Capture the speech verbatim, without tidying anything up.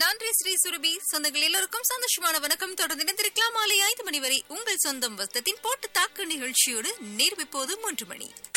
நன்றி ஸ்ரீ சுரபி. சொந்தங்கள் எல்லோருக்கும் சந்தோஷமான வணக்கம். தொடர்ந்து இணைந்திருக்கலாம் மாலை ஐந்து மணி வரை உங்கள் சொந்தம் வசத்தின் போட்டு தாக்கு நிகழ்ச்சியோடு. நேர்விப்போது மூன்று மணி.